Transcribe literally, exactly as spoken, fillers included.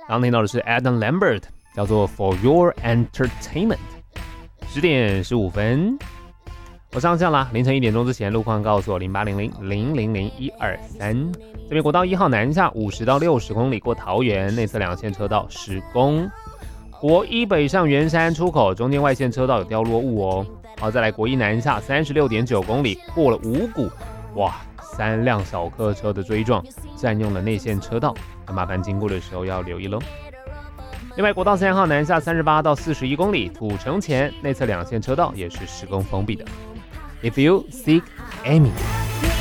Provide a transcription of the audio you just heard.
刚听到的是 Adam Lambert， 叫做 For Your Entertainment。十点十五分，我上线啦。凌晨一点钟之前，路况告诉我零八零零零零零一二三。这边国道一号南下五十到六十公里过桃园，内侧两线车道施工。国一北上圆山出口，中间外线车道有掉落物哦。好，再来国一南下三十六点九公里，过了五股，哇，三辆小客车的追撞，占用了内线车道，麻烦经过的时候要留意喽。另外，国道三号南下三十八到四十一公里，土城前内侧两线车道也是施工封闭的。If you seek Amy。